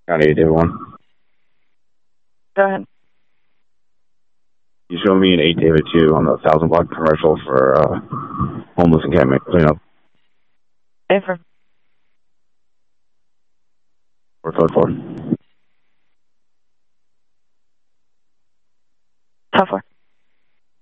Got 8 David 1. Go ahead. You showed me an 8 David 2 on the 1,000 block commercial for homeless encampment cleanup. Affirm. For code 4. Top 4.